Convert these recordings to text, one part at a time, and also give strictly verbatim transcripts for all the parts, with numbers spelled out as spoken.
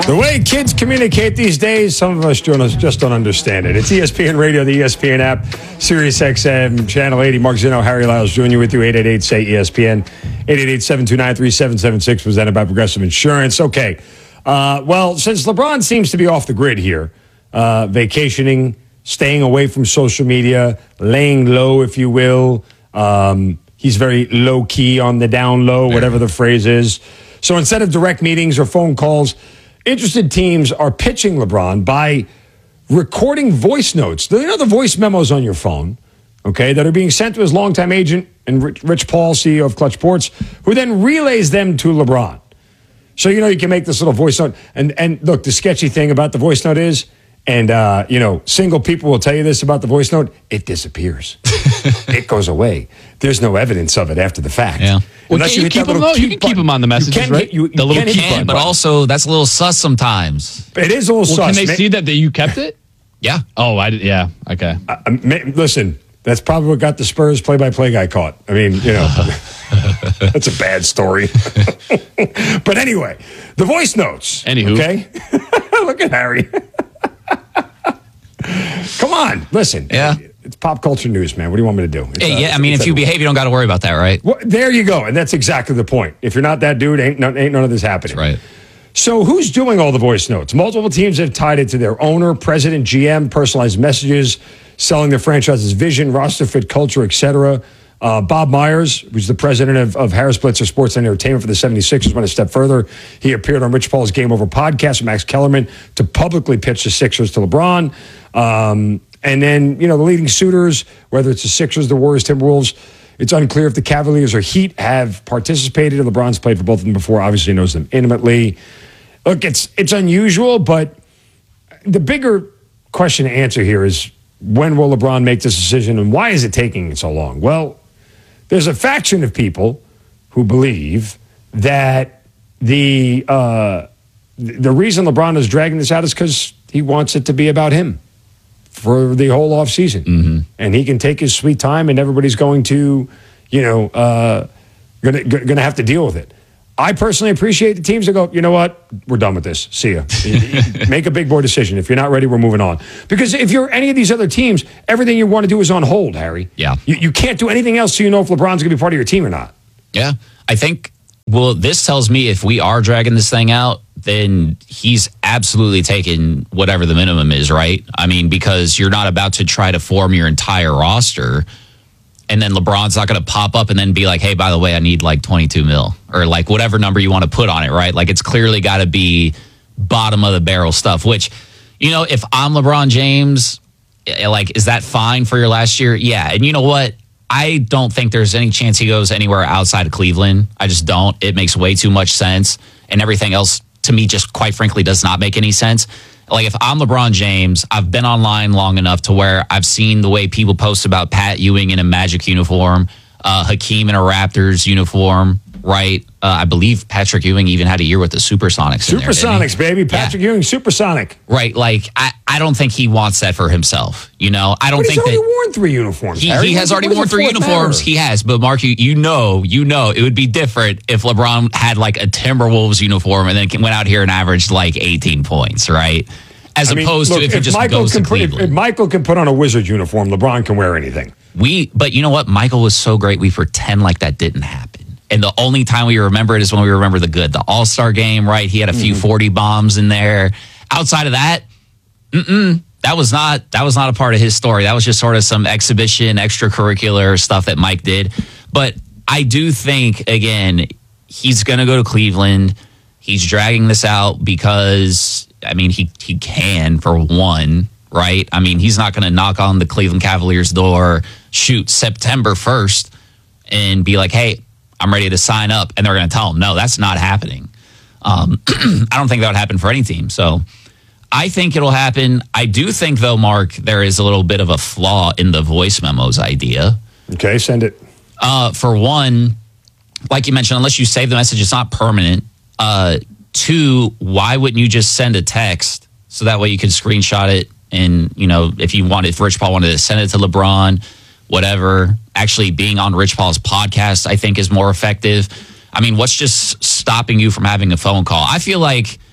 The way kids communicate these days, some of us just don't understand it. It's E S P N Radio, the E S P N app, Sirius X M, Channel eighty. Mark Zinno, Harry Lyles Junior with you, eight eight eight, say E S P N, eight eight eight, seven two nine, three seven seven six, presented by Progressive Insurance. Okay, uh, well, since LeBron seems to be off the grid here, uh, vacationing, staying away from social media, laying low, if you will, um, he's very low-key on the down low, whatever the phrase is. So instead of direct meetings or phone calls, interested teams are pitching LeBron by recording voice notes. You know the voice memos on your phone, okay, that are being sent to his longtime agent and Rich, Rich Paul, C E O of Clutch Sports, who then relays them to LeBron. So, you know, you can make this little voice note. And, and look, the sketchy thing about the voice note is, and, uh, you know, single people will tell you this about the voice note, it disappears. It goes away. There's no evidence of it after the fact. Yeah. Well, can you, you keep them, though? You can keep them on the messages, you can, right? You, you the little can, can, but also that's a little sus sometimes. It is a little well, sus. Can they man. see that, that you kept it? Yeah. Oh, I did. Yeah. Okay. Uh, listen, that's probably what got the Spurs play-by-play guy caught. I mean, you know, that's a bad story. But anyway, the voice notes. Anywho. Okay? Look at Harry. Come on, listen. Yeah. It's pop culture news, man. What do you want me to do? It's, Hey, uh, yeah, it's, I mean, if you behave, you don't got to worry about that, right? Well, there you go. And that's exactly the point. If you're not that dude, ain't, no, ain't none of this happening. That's right. So who's doing all the voice notes? Multiple teams have tied it to their owner, president, G M, personalized messages, selling their franchise's vision, roster fit, culture, et cetera. Uh, Bob Myers, who's the president of, of Harris Blitzer Sports and Entertainment for the seventy-sixers, went a step further. He appeared on Rich Paul's Game Over podcast with Max Kellerman to publicly pitch the Sixers to LeBron. Um, and then, you know, the leading suitors, whether it's the Sixers, the Warriors, Timberwolves, it's unclear if the Cavaliers or Heat have participated. LeBron's played for both of them before, obviously knows them intimately. Look, it's it's unusual, but the bigger question to answer here is, when will LeBron make this decision, and why is it taking so long? Well, there's a faction of people who believe that the uh, the reason LeBron is dragging this out is because he wants it to be about him for the whole offseason. Mm-hmm. And he can take his sweet time, and everybody's going to, you know, uh, gonna, gonna have to deal with it. I personally appreciate the teams that go, you know what, we're done with this. See ya. Make a big boy decision. If you're not ready, we're moving on. Because if you're any of these other teams, everything you want to do is on hold, Harry. Yeah. You, you can't do anything else so you know if LeBron's going to be part of your team or not. Yeah. I think, well, this tells me if we are dragging this thing out, then he's absolutely taking whatever the minimum is, right? I mean, because you're not about to try to form your entire roster, and then LeBron's not going to pop up and then be like, hey, by the way, I need like twenty-two mil or like whatever number you want to put on it, right? Like, it's clearly got to be bottom of the barrel stuff, which, you know, if I'm LeBron James, like, is that fine for your last year? Yeah. And you know what? I don't think there's any chance he goes anywhere outside of Cleveland. I just don't. It makes way too much sense. And everything else, to me, just quite frankly, does not make any sense. Like, if I'm LeBron James, I've been online long enough to where I've seen the way people post about Pat Ewing in a Magic uniform, uh, Hakeem in a Raptors uniform, right? Uh, I believe Patrick Ewing even had a year with the Supersonics in there, Supersonics, baby. Patrick yeah. Ewing, Supersonic. Right. Like, I, I don't think he wants that for himself. You know, I don't but think he's already that worn three uniforms. He, Harry. he has already what worn three uniforms. Matter? He has. But Mark, you, you know, you know, it would be different if LeBron had like a Timberwolves uniform and then went out here and averaged like eighteen points, right? As I mean, opposed look, to if, if he just Michael goes to put, Cleveland. If, if Michael can put on a Wizard uniform, LeBron can wear anything. We, but you know what? Michael was so great, we pretend like that didn't happen. And the only time we remember it is when we remember the good. The All-Star game, right? He had a few mm-hmm. forty bombs in there. Outside of that, mm-mm, that was not that was not a part of his story. That was just sort of some exhibition, extracurricular stuff that Mike did. But I do think, again, he's going to go to Cleveland. He's dragging this out because, I mean, he, he can, for one, right? I mean, he's not going to knock on the Cleveland Cavaliers' door, shoot, September first, and be like, hey, I'm ready to sign up. And they're going to tell him, no, that's not happening. Um, I don't think that would happen for any team. So I think it'll happen. I do think, though, Mark, there is a little bit of a flaw in the voice memos idea. Okay, send it. Uh, for one, like you mentioned, unless you save the message, it's not permanent. Uh, two, why wouldn't you just send a text so that way you could screenshot it? And, you know, if you wanted, if Rich Paul wanted to send it to LeBron, whatever, actually being on Rich Paul's podcast, I think, is more effective. I mean, what's just stopping you from having a phone call? I feel like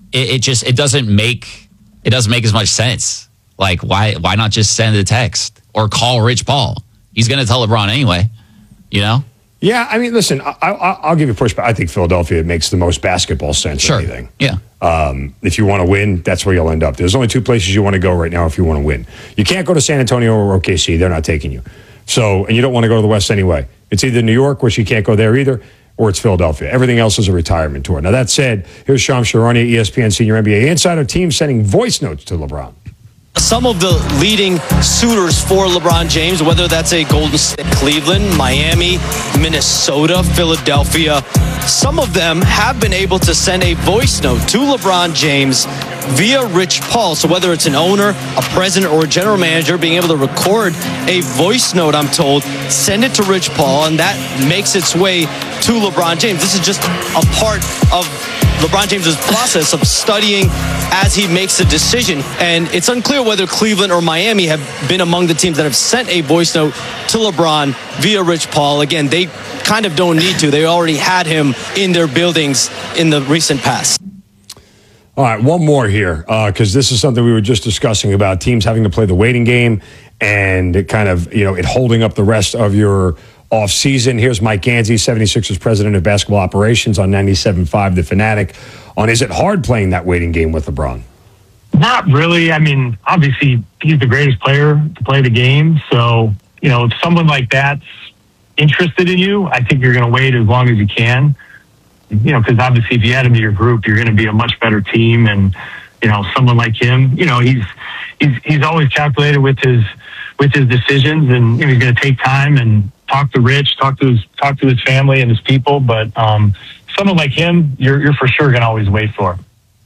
it, it just it doesn't make it doesn't make as much sense. Like why why not just send a text or call Rich Paul? He's going to tell LeBron anyway. You know. Yeah, I mean, listen, I, I, I'll give you pushback. I think Philadelphia makes the most basketball sense sure. of anything. Yeah. Um, if you want to win, that's where you'll end up. There's only two places you want to go right now if you want to win. You can't go to San Antonio or O K C. They're not taking you. So, and you don't want to go to the West anyway. It's either New York, which you can't go there either, or it's Philadelphia. Everything else is a retirement tour. Now, that said, here's Shams Charania, E S P N senior N B A insider, team sending voice notes to LeBron. Some of the leading suitors for LeBron James, whether that's a Golden State, Cleveland, Miami, Minnesota, Philadelphia, some of them have been able to send a voice note to LeBron James via Rich Paul. So whether it's an owner, a president, or a general manager, being able to record a voice note, I'm told, send it to Rich Paul, and that makes its way to LeBron James. This is just a part of LeBron James's process of studying as he makes a decision. And it's unclear whether Cleveland or Miami have been among the teams that have sent a voice note to LeBron via Rich Paul. Again, they kind of don't need to. They already had him in their buildings in the recent past. All right, one more here, because uh, this is something we were just discussing about teams having to play the waiting game and it kind of, you know, it holding up the rest of your off-season. Here's Mike Gansey, seventy-sixers president of basketball operations on ninety-seven point five The Fanatic, on is it hard playing that waiting game with LeBron? Not really. I mean, obviously, he's the greatest player to play the game. So, you know, if someone like that's interested in you, I think you're going to wait as long as you can. You know, because obviously if you add him to your group, you're going to be a much better team. And, you know, someone like him, you know, he's he's he's always calculated with his with his decisions, and you know, he's going to take time and talk to Rich, talk to his talk to his family and his people. But um, someone like him, you're you're for sure going to always wait for.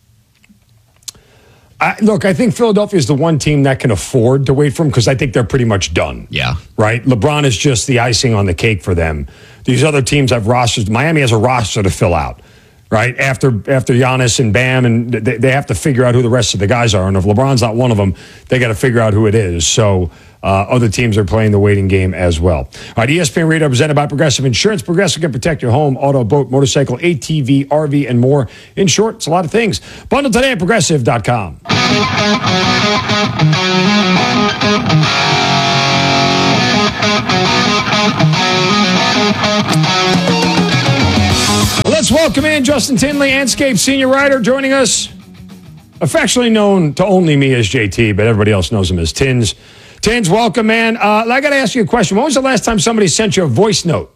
I, look, I think Philadelphia is the one team that can afford to wait for him because I think they're pretty much done. Yeah. Right? LeBron is just the icing on the cake for them. These other teams have rosters. Miami has a roster to fill out, right? After after Giannis and Bam, and they, they have to figure out who the rest of the guys are. And if LeBron's not one of them, they got to figure out who it is. So uh, other teams are playing the waiting game as well. All right, E S P N Radio presented by Progressive Insurance. Progressive can protect your home, auto, boat, motorcycle, A T V, R V, and more. In short, it's a lot of things. Bundle today at progressive dot com. Let's welcome in Justin Tinley, Anscape senior writer, joining us. Affectionately known to only me as J T, but everybody else knows him as Tins. Tins, welcome, man. Uh, I got to ask you a question. When was the last time somebody sent you a voice note?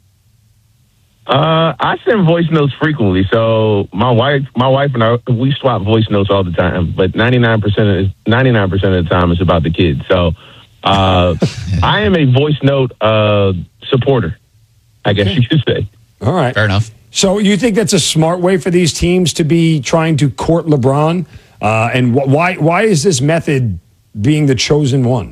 Uh, I send voice notes frequently. So my wife, my wife and I, we swap voice notes all the time. But ninety-nine percent of ninety-nine percent of the time, it's about the kids. So uh, I am a voice note uh, supporter, I guess you could say. All right, fair enough. So you think that's a smart way for these teams to be trying to court LeBron? Uh, and wh- why why is this method being the chosen one?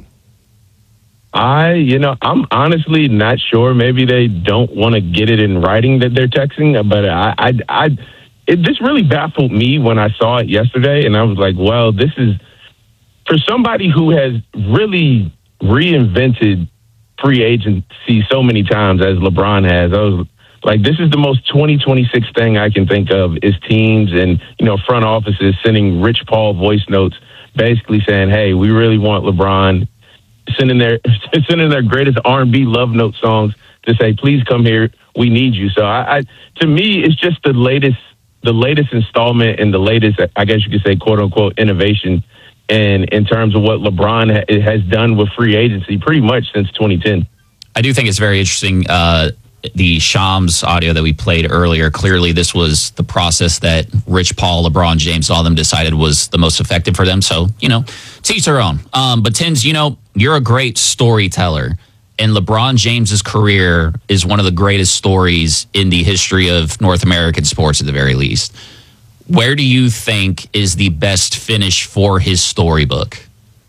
I, you know, I'm honestly not sure. Maybe they don't want to get it in writing that they're texting, but I, I, I, it this really baffled me when I saw it yesterday, and I was like, well, this is for somebody who has really reinvented free agency so many times as LeBron has. I was like, this is the most twenty twenty-six thing I can think of is teams and, you know, front offices sending Rich Paul voice notes, basically saying, hey, we really want LeBron, sending their sending their greatest R and B love note songs to say, please come here, we need you. So I, I to me, it's just the latest the latest installment and the latest, I guess you could say, quote unquote, innovation in in terms of what LeBron ha- has done with free agency pretty much since twenty ten. I do think it's very interesting. Uh, the Shams audio that we played earlier, clearly this was the process that Rich Paul, LeBron James, all of them decided was the most effective for them. So, you know, to each their own. Um, but Tins, you know, you're a great storyteller. And LeBron James's career is one of the greatest stories in the history of North American sports at the very least. Where do you think is the best finish for his storybook?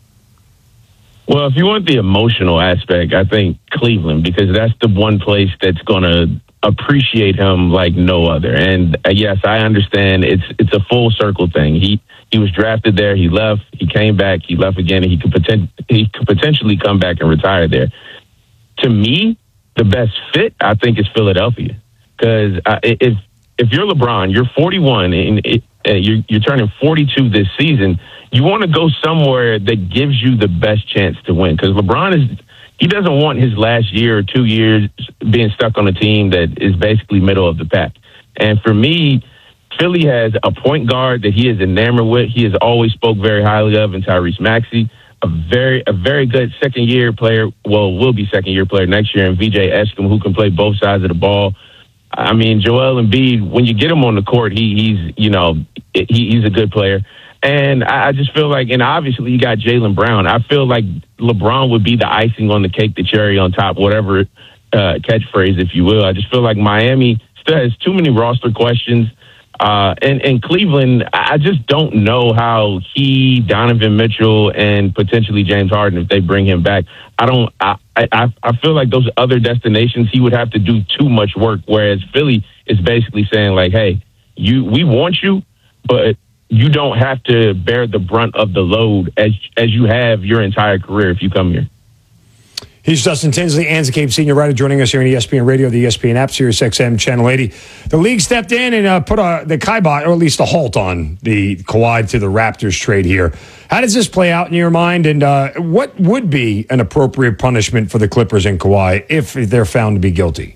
Well, if you want the emotional aspect, I think Cleveland, because that's the one place that's going to appreciate him like no other. And uh, yes, I understand it's it's a full circle thing. He he was drafted there, he left, he came back, he left again, and he could poten- he could potentially come back and retire there. To me, the best fit, I think, is Philadelphia, because uh, if if you're LeBron, you're forty-one, and it, uh, you're, you're turning forty-two this season. You want to go somewhere that gives you the best chance to win, because LeBron is he doesn't want his last year or two years being stuck on a team that is basically middle of the pack. And for me, Philly has a point guard that he is enamored with. He has always spoke very highly of in Tyrese Maxey, a very a very good second year player. Well, will be second year player next year, and V J Eshkum, who can play both sides of the ball. I mean, Joel Embiid, when you get him on the court, he, he's you know he, he's a good player. And I just feel like, and obviously you got Jaylen Brown. I feel like LeBron would be the icing on the cake, the cherry on top, whatever uh, catchphrase, if you will. I just feel like Miami still has too many roster questions. Uh, and, and Cleveland, I just don't know how he, Donovan Mitchell, and potentially James Harden, if they bring him back, I don't. I, I I feel like those other destinations, he would have to do too much work. Whereas Philly is basically saying like, hey, you, we want you, but you don't have to bear the brunt of the load as as you have your entire career if you come here. He's Justin Tinsley, Anza Cape senior writer, joining us here on E S P N Radio, the E S P N app, Sirius X M, Channel eighty. The league stepped in and uh, put a, the kibosh, or at least a halt on the Kawhi to the Raptors trade here. How does this play out in your mind, and uh, what would be an appropriate punishment for the Clippers and Kawhi if they're found to be guilty?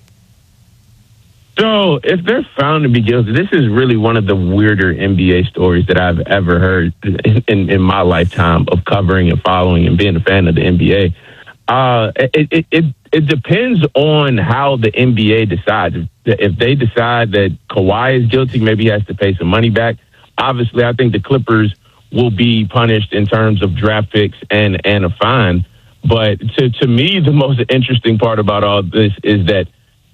So if they're found to be guilty, this is really one of the weirder N B A stories that I've ever heard in, in, in my lifetime of covering and following and being a fan of the N B A. Uh, it, it, it, it depends on how the N B A decides. If, if they decide that Kawhi is guilty, maybe he has to pay some money back. Obviously, I think the Clippers will be punished in terms of draft picks and, and a fine. But to, to me, the most interesting part about all this is that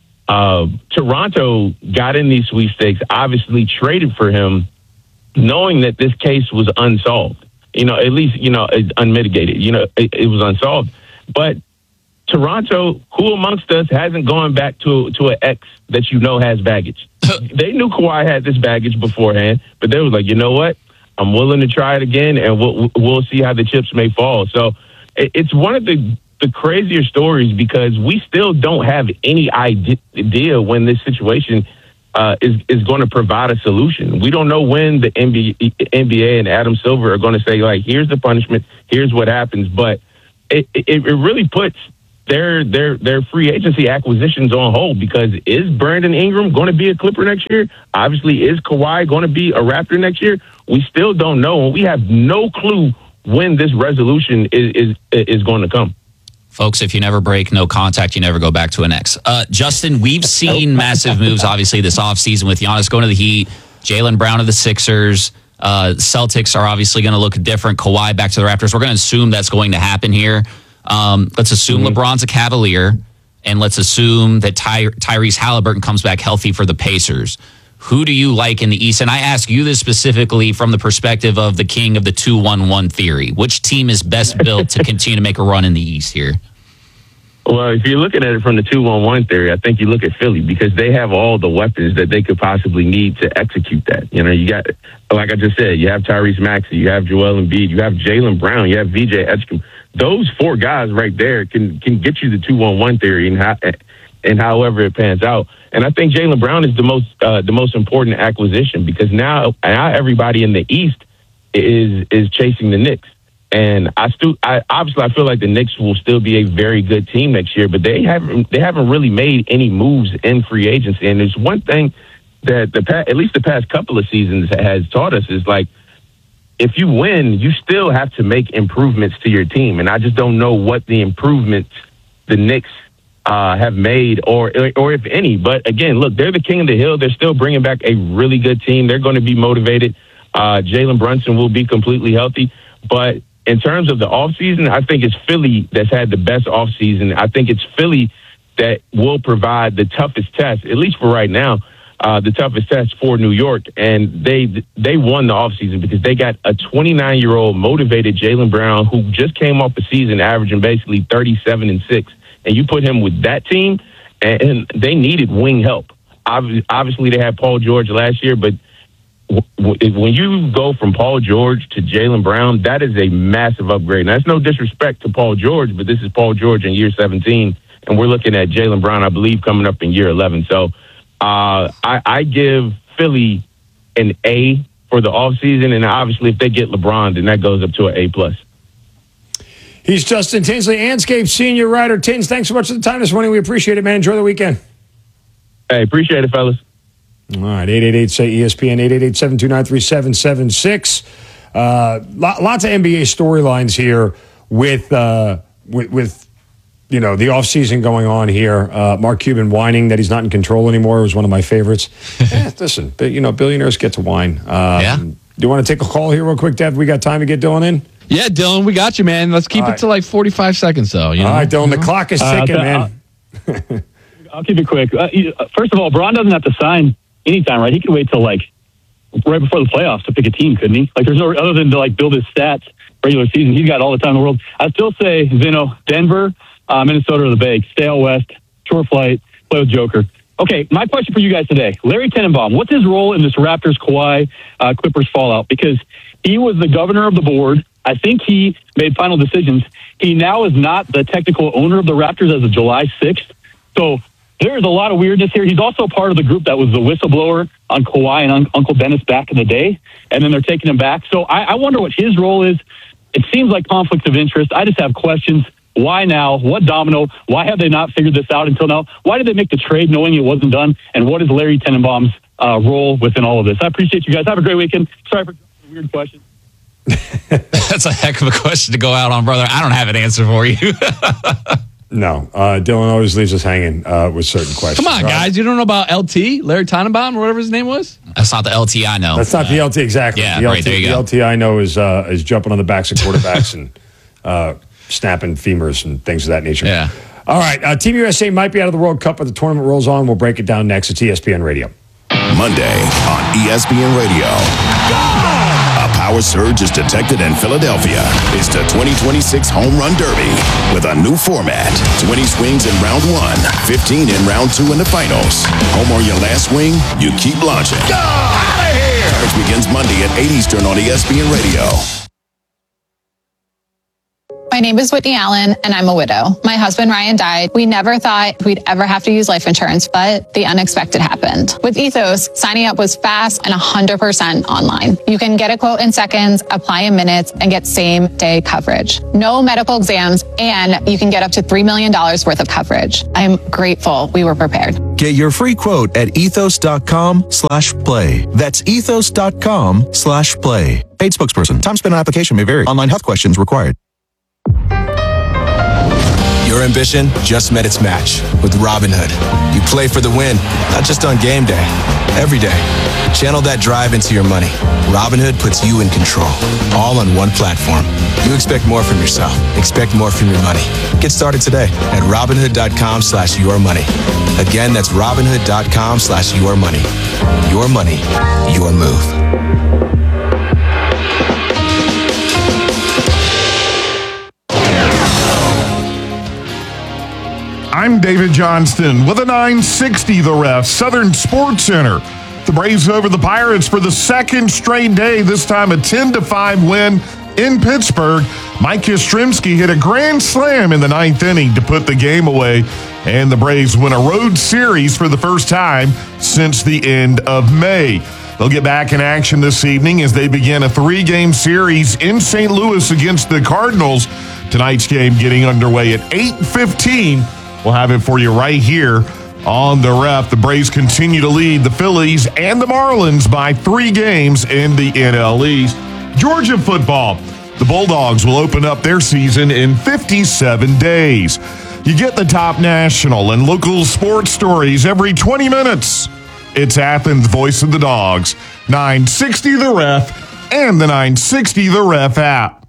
uh, Toronto got in these sweepstakes, obviously traded for him, knowing that this case was unsolved. You know, at least, you know, unmitigated. You know, it, it was unsolved. But Toronto, who amongst us hasn't gone back to to an ex that you know has baggage? They knew Kawhi had this baggage beforehand, but they was like, you know what? I'm willing to try it again, and we'll we'll see how the chips may fall. So it's one of the, the crazier stories because we still don't have any idea when this situation uh, is is going to provide a solution. We don't know when the N B A and Adam Silver are going to say, like, here's the punishment, here's what happens, but It, it, it really puts their their their free agency acquisitions on hold because is Brandon Ingram going to be a Clipper next year? Obviously, is Kawhi going to be a Raptor next year? We still don't know, and we have no clue when this resolution is is, is going to come. Folks, if you never break no contact, you never go back to an ex. Uh, Justin, we've seen massive moves, obviously, this offseason with Giannis going to the Heat, Jaylen Brown to the Sixers. Uh, Celtics are obviously going to look different. Kawhi back to the Raptors. We're going to assume that's going to happen here. Um, let's assume mm-hmm. LeBron's a Cavalier, and let's assume that Ty- Tyrese Halliburton comes back healthy for the Pacers. Who do you like in the East? And I ask you this specifically from the perspective of the king of the two one one theory. Which team is best built to continue to make a run in the East here? Well, if you're looking at it from the two one one theory, I think you look at Philly because they have all the weapons that they could possibly need to execute that. You know, you got, like I just said, you have Tyrese Maxey, you have Joel Embiid, you have Jaylen Brown, you have V J Eshkum. Those four guys right there can can get you the two one one theory and how, and however it pans out. And I think Jaylen Brown is the most uh, the most important acquisition because now now everybody in the East is is chasing the Knicks. And I still, I obviously, I feel like the Knicks will still be a very good team next year, but they haven't, they haven't really made any moves in free agency. And there's one thing that the at least the past couple of seasons has taught us is like, if you win, you still have to make improvements to your team. And I just don't know what the improvements the Knicks uh, have made, or or if any. But again, look, they're the king of the hill. They're still bringing back a really good team. They're going to be motivated. Uh, Jalen Brunson will be completely healthy, but in terms of the offseason, I think it's Philly that's had the best offseason. I think it's Philly that will provide the toughest test, at least for right now, uh, the toughest test for New York. And they they won the offseason because they got a twenty-nine-year-old motivated Jaylen Brown who just came off the season averaging basically thirty-seven and six. And you put him with that team, and, and they needed wing help. Obviously, they had Paul George last year, but when you go from Paul George to Jaylen Brown, that is a massive upgrade. Now, that's no disrespect to Paul George, but this is Paul George in year seventeen, and we're looking at Jaylen Brown, I believe, coming up in year eleven. So uh, I, I give Philly an A for for the offseason. And obviously, if they get LeBron, then that goes up to an A plus. He's Justin Tinsley, Anscape senior writer. Tins, thanks so much for the time this morning. We appreciate it, man. Enjoy the weekend. Hey, appreciate it, fellas. All right, eight eight eight, say E S P N, eight eight eight, seven two nine, three seven seven six. Uh, lots of N B A storylines here with, uh, with, with, you know, the offseason going on here. Uh, Mark Cuban whining that he's not in control anymore was one of my favorites. eh, listen, you know, billionaires get to whine. Um, yeah. Do you want to take a call here real quick, Dev? We got time to get Dylan in? Yeah, Dylan, we got you, man. Let's keep All it right. to like forty-five seconds, though. You know? All right, Dylan, the clock is Uh, ticking, I'll- man. I'll keep it quick. Uh, you- first of all, Braun doesn't have to sign anytime, right? He can wait till like right before the playoffs to pick a team, couldn't he? Like, there's no other than to like build his stats regular season. He's got all the time in the world. I still say Zeno, Denver, uh, Minnesota, or the Bay. Stay out west, short flight, play with Joker. Okay, my question for you guys today: Larry Tenenbaum, what's his role in this Raptors Kawhi uh, Clippers fallout? Because he was the governor of the board. I think he made final decisions. He now is not the technical owner of the Raptors as of July sixth. So there's a lot of weirdness here. He's also part of the group that was the whistleblower on Kawhi and un- Uncle Dennis back in the day, and then they're taking him back. So I, I wonder what his role is. It seems like conflict of interest. I just have questions. Why now? What domino? Why have they not figured this out until now? Why did they make the trade knowing it wasn't done? And what is Larry Tenenbaum's uh, role within all of this? I appreciate you guys. Have a great weekend. Sorry for the weird questions. That's a heck of a question to go out on, brother. I don't have an answer for you. No, uh, Dylan always leaves us hanging uh, with certain questions. Come on, All right? guys. You don't know about L T, Larry Tannenbaum, or whatever his name was? That's not the L T I know. That's not the L T exactly. yeah, the right, L T, there you the go. L T I know is uh, is jumping on the backs of quarterbacks and uh, snapping femurs and things of that nature. Yeah. All right, uh, Team U S A might be out of the World Cup, but the tournament rolls on. We'll break it down next. It's E S P N Radio. Monday on E S P N Radio. A power surge is detected in Philadelphia. It's the twenty twenty-six Home Run Derby with a new format. twenty swings in round one, fifteen in round two in the finals. Home or your last swing, you keep launching. Go! Out of here! Coverage begins Monday at eight Eastern on E S P N Radio. My name is Whitney Allen, and I'm a widow. My husband, Ryan, died. We never thought we'd ever have to use life insurance, but the unexpected happened. With Ethos, signing up was fast and one hundred percent online. You can get a quote in seconds, apply in minutes, and get same-day coverage. No medical exams, and you can get up to three million dollars worth of coverage. I'm grateful we were prepared. Get your free quote at ethos.com slash play. That's ethos.com slash play. Paid spokesperson. Time spent on application may vary. Online health questions required. Your ambition just met its match with Robinhood. You play for the win, not just on game day, every day. Channel that drive into your money. Robinhood puts you in control, all on one platform. You expect more from yourself. Expect more from your money. Get started today at Robinhood.com slash your money. Again, that's Robinhood.com slash your money. Your money, your move. I'm David Johnston with a nine sixty The Ref, Southern Sports Center. The Braves over the Pirates for the second straight day, this time a ten to five win in Pittsburgh. Mike Yastrzemski hit a grand slam in the ninth inning to put the game away, and the Braves win a road series for the first time since the end of May. They'll get back in action this evening as they begin a three-game series in Saint Louis against the Cardinals. Tonight's game getting underway at eight fifteen. We'll have it for you right here on the Ref. The Braves continue to lead the Phillies and the Marlins by three games in the N L East. Georgia football. The Bulldogs will open up their season in fifty-seven days. You get the top national and local sports stories every twenty minutes. It's Athens' Voice of the Dogs, nine sixty The Ref, and the nine sixty The Ref app.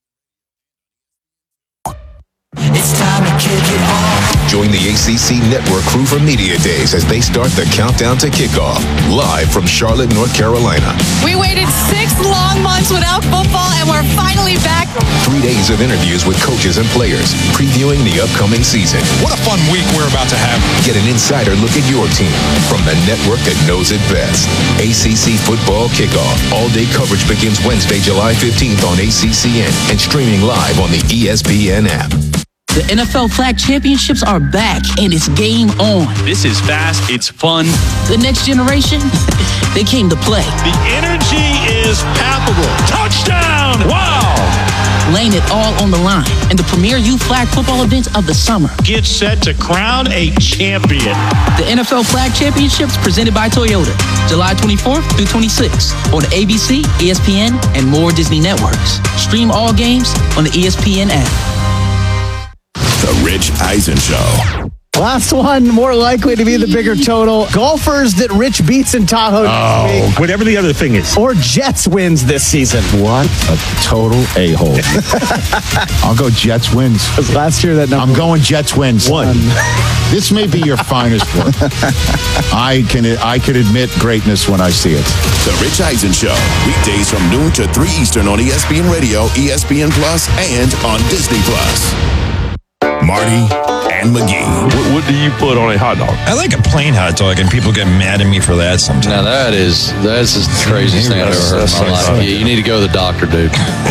It's time to kick it off. Join the A C C Network crew for Media Days as they start the countdown to kickoff, live from Charlotte, North Carolina. We waited six long months without football, and we're finally back. Three days of interviews with coaches and players, previewing the upcoming season. What a fun week we're about to have. Get an insider look at your team from the network that knows it best. A C C Football Kickoff. All-day coverage begins Wednesday, July fifteenth on A C C N and streaming live on the E S P N app. The N F L Flag Championships are back, and it's game on. This is fast. It's fun. The next generation, they came to play. The energy is is palpable. Touchdown! Wow! Laying it all on the line in the premier youth flag football event of the summer. Get set to crown a champion. The N F L Flag Championships presented by Toyota, July twenty-fourth through twenty-sixth on A B C, E S P N, and more Disney networks. Stream all games on the E S P N app. The Rich Eisen Show. Last one, more likely to be the bigger total. Golfers that Rich beats in Tahoe Oh, next week. whatever the other thing is. Or Jets wins this season. What a total a-hole. I'll go Jets wins. Because last year that number I'm going Jets wins. One. This may be your finest one. I can I can admit greatness when I see it. The Rich Eisen Show. Weekdays from noon to three Eastern on E S P N Radio, E S P N Plus, and on Disney Plus. Marty and McGee. What, what do you put on a hot dog? I like a plain hot dog, and people get mad at me for that sometimes. Now that is that's just the craziest thing I've ever heard in my life. Yeah, you need to go to the doctor, dude.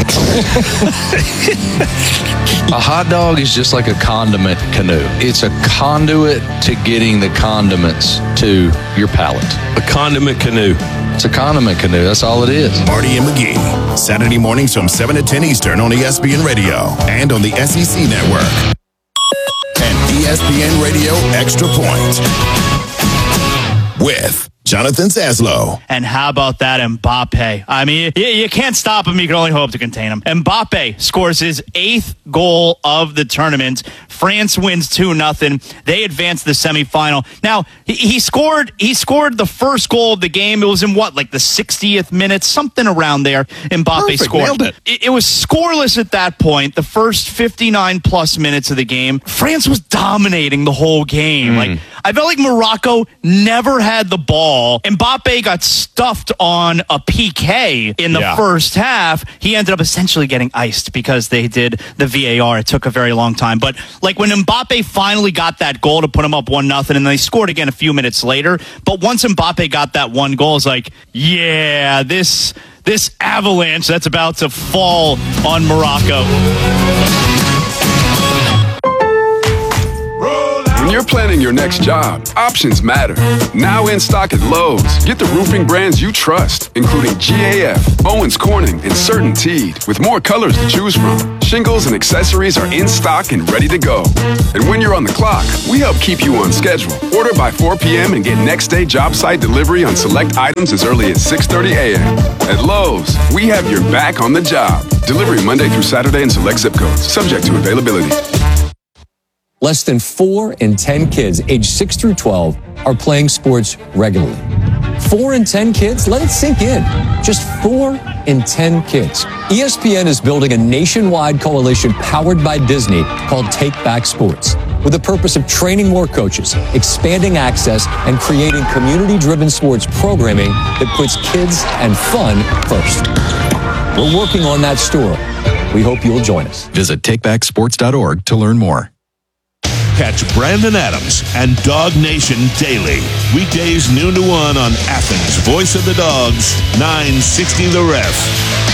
A hot dog is just like a condiment canoe. It's a conduit to getting the condiments to your palate. A condiment canoe. It's a condiment canoe. That's all it is. Marty and McGee. Saturday mornings from seven to ten Eastern on E S P N Radio and on the S E C Network. And E S P N Radio Extra Point with Jonathan Zaslow. And how about that Mbappe? I mean, you, you can't stop him. You can only hope to contain him. Mbappe scores his eighth goal of the tournament. France wins two nothing. They advance to the semifinal. Now, he, he scored he scored the first goal of the game. It was in what, like the sixtieth minute, something around there. Mbappe Perfect, scored. nailed it. It, it was scoreless at that point. The first fifty-nine plus minutes of the game, France was dominating the whole game. Like, I felt like Morocco never had the ball. Mbappe got stuffed on a P K in the Yeah. first half. He ended up essentially getting iced because they did the V A R. It took a very long time. But like when Mbappe finally got that goal to put him up one nothing, and they scored again a few minutes later. But once Mbappe got that one goal, it's like, yeah, this this avalanche that's about to fall on Morocco. When you're planning your next job, options matter. Now in stock at Lowe's, get the roofing brands you trust, including G A F, Owens Corning, and CertainTeed, with more colors to choose from. Shingles and accessories are in stock and ready to go. And when you're on the clock, we help keep you on schedule. Order by four p.m. and get next day job site delivery on select items as early as six thirty a.m. At Lowe's, we have your back on the job. Delivery Monday through Saturday in select zip codes, subject to availability. Less than four in ten kids aged six through twelve are playing sports regularly. Four in ten kids? Let it sink in. Just four in ten kids. E S P N is building a nationwide coalition powered by Disney called Take Back Sports, with the purpose of training more coaches, expanding access, and creating community-driven sports programming that puts kids and fun first. We're working on that story. We hope you'll join us. Visit take back sports dot org to learn more. Catch Brandon Adams and Dog Nation daily. Weekdays noon to one on Athens' Voice of the Dogs, nine sixty The Ref.